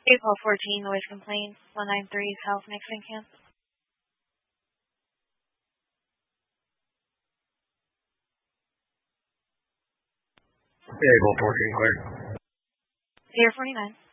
April 14, noise complaint, 193 South Nixon Camp. April 14, clear. Pier 49.